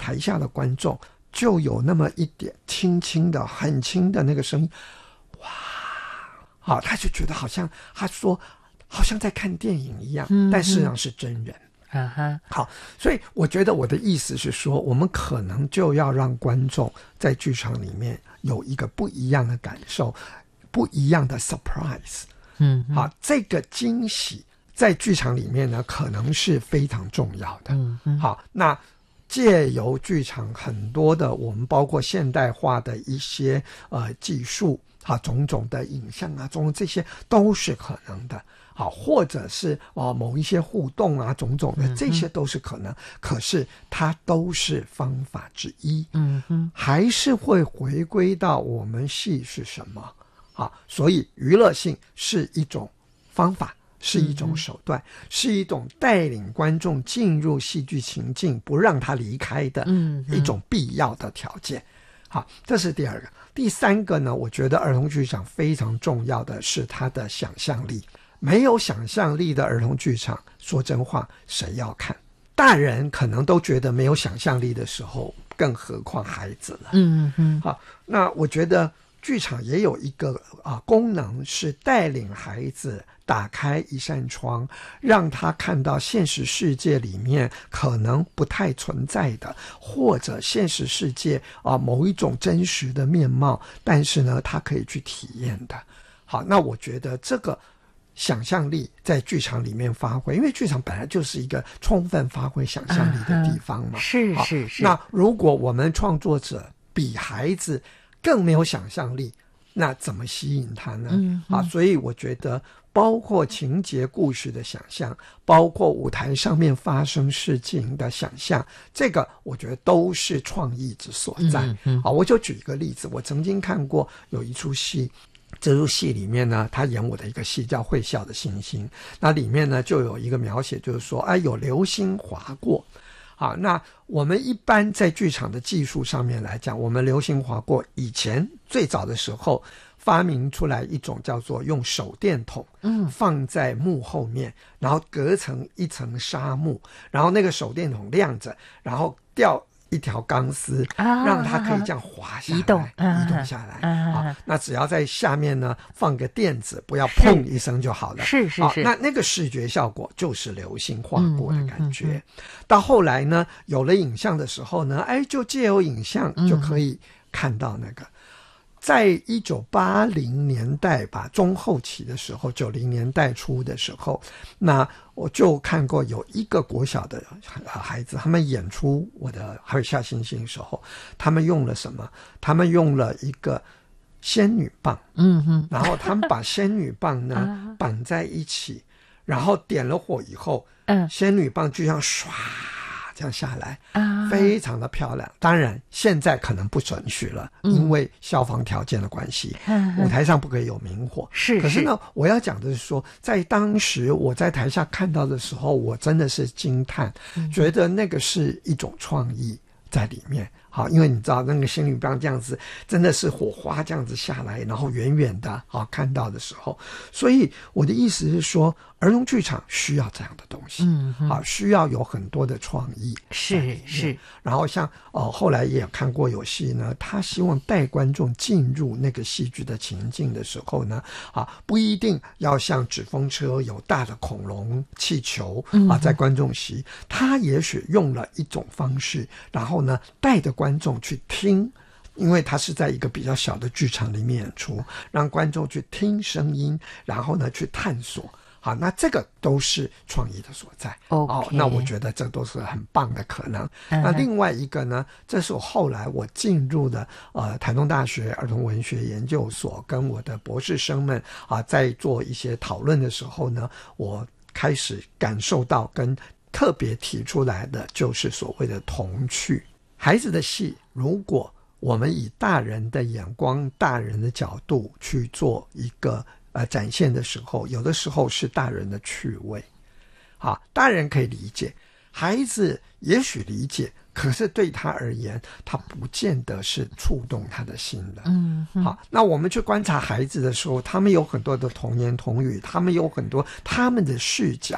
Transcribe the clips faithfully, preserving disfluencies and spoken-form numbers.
台下的观众就有那么一点轻轻的很轻的那个声音，哇，好，他就觉得好像他说好像在看电影一样，嗯，但事实上是真人。 啊哈， 好，所以我觉得我的意思是说，我们可能就要让观众在剧场里面有一个不一样的感受，不一样的 surprise。 嗯， 好，这个惊喜在剧场里面呢，可能是非常重要的。 嗯嗯， 好，那借由剧场很多的我们包括现代化的一些呃技术啊，种种的影像啊，种种这些都是可能的。好，或者是啊、呃、某一些互动啊，种种的，这些都是可能。嗯、可是它都是方法之一。 嗯哼， 还是会回归到我们戏是什么啊？所以娱乐性是一种方法，是一种手段，嗯、是一种带领观众进入戏剧情境，不让他离开的一种必要的条件。好，这是第二个。第三个呢，我觉得儿童剧场非常重要的是它的想象力。没有想象力的儿童剧场，说真话，谁要看？大人可能都觉得没有想象力的时候，更何况孩子了。 嗯嗯， 好，那我觉得剧场也有一个啊功能，是带领孩子打开一扇窗，让他看到现实世界里面可能不太存在的，或者现实世界啊某一种真实的面貌，但是呢，他可以去体验的。好，那我觉得这个想象力在剧场里面发挥，因为剧场本来就是一个充分发挥想象力的地方嘛。 啊、是是是。 那如果我们创作者比孩子更没有想象力，那怎么吸引他呢？嗯嗯啊，所以我觉得包括情节故事的想象，包括舞台上面发生事情的想象，这个我觉得都是创意之所在。嗯嗯好，我就举一个例子，我曾经看过有一出戏，这出戏里面呢，他演我的一个戏叫《会笑的星星》，那里面呢就有一个描写，就是说，哎，有流星划过。好，那我们一般在剧场的技术上面来讲，我们流星划过以前最早的时候发明出来一种叫做用手电筒，嗯，放在幕后面，然后隔成一层纱幕，然后那个手电筒亮着，然后掉一条钢丝，啊、让它可以这样滑下来，移动，啊、移动下来。啊、好，那只要在下面呢放个垫子，不要砰一声就好了。 是是是。 那那个视觉效果就是流星划过的感觉。嗯嗯嗯、到后来呢，有了影像的时候呢，哎，就借由影像就可以看到那个。嗯在一九八零年代吧，中后期的时候，九零年代初的时候，那我就看过有一个国小的孩子，他们演出我的《海下星星》的时候，他们用了什么？他们用了一个仙女棒，嗯哼，然后他们把仙女棒呢绑在一起，然后点了火以后，嗯，仙女棒就像唰这样下来，啊，非常的漂亮。当然现在可能不准许了，嗯、因为消防条件的关系，嗯、舞台上不可以有明火。 是， 可是呢，我要讲的是说，在当时我在台下看到的时候，我真的是惊叹，嗯、觉得那个是一种创意在里面。好，因为你知道那个仙女棒这样子，真的是火花这样子下来，然后远远的好看到的时候，所以我的意思是说，儿童剧场需要这样的东西，嗯，好，需要有很多的创意， 是是。 然后像哦，后来也有看过有戏呢，他希望带观众进入那个戏剧的情境的时候呢，啊，不一定要像纸风车有大的恐龙、气球啊，在观众席，他也许用了一种方式，然后呢，带着观众去听。因为他是在一个比较小的剧场里面演出，让观众去听声音，然后呢去探索。好，那这个都是创意的所在。 Okay. 哦，那我觉得这都是很棒的可能。Uh-huh. 那另外一个呢，这是我后来我进入的呃台东大学儿童文学研究所，跟我的博士生们啊在做一些讨论的时候呢，我开始感受到跟特别提出来的就是所谓的童趣。孩子的戏，如果我们以大人的眼光、大人的角度去做一个呃展现的时候，有的时候是大人的趣味。好，大人可以理解，孩子也许理解，可是对他而言，他不见得是触动他的心的。嗯，好，那我们去观察孩子的时候，他们有很多的童言童语，他们有很多他们的视角。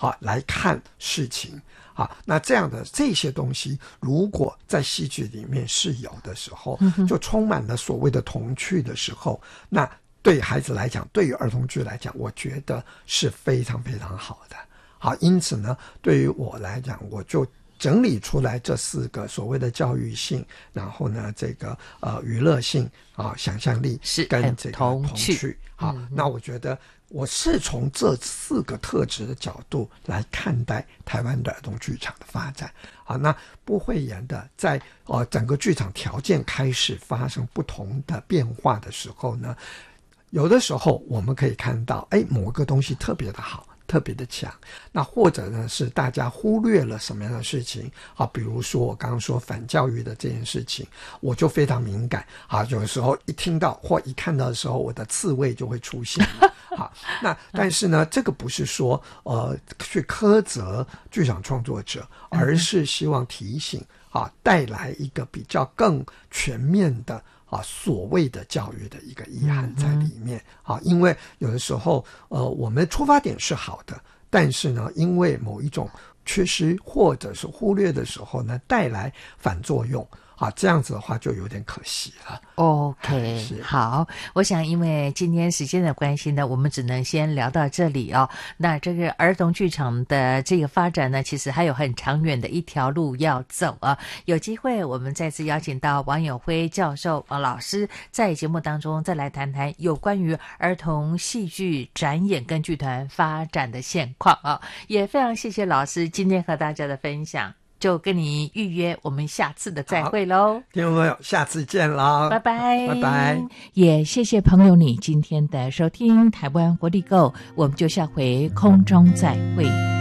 啊来看事情啊。那这样的这些东西如果在戏剧里面是有的时候，就充满了所谓的童趣的时候，那对孩子来讲，对于儿童剧来讲，我觉得是非常非常好的。好，因此呢，对于我来讲，我就整理出来这四个所谓的教育性，然后呢，这个呃娱乐性啊、想象力跟这个童趣。好、嗯，那我觉得我是从这四个特质的角度来看待台湾的儿童剧场的发展。好，那不讳言的，在呃整个剧场条件开始发生不同的变化的时候呢，有的时候我们可以看到，哎，某个东西特别的好，特别的强，那或者呢是大家忽略了什么样的事情啊？比如说我刚刚说反教育的这件事情，我就非常敏感啊，有的时候一听到或一看到的时候，我的刺猬就会出现了。好，那但是呢，这个不是说呃去苛责剧场创作者，而是希望提醒啊，带来一个比较更全面的。啊，所谓的教育的一个意涵在里面、嗯、啊，因为有的时候，呃，我们出发点是好的，但是呢，因为某一种缺失或者是忽略的时候呢，带来反作用啊，这样子的话就有点可惜了。 OK， 好，我想因为今天时间的关系呢，我们只能先聊到这里哦。那这个儿童剧场的这个发展呢，其实还有很长远的一条路要走啊。有机会我们再次邀请到王友辉教授、王老师，在节目当中再来谈谈有关于儿童戏剧展演跟剧团发展的现况啊。也非常谢谢老师今天和大家的分享。就跟你预约我们下次的再会咯， 听众朋友，下次见啦， 拜拜， 拜拜。 也谢谢朋友你今天的收听，台湾活力购，我们就下回空中再会。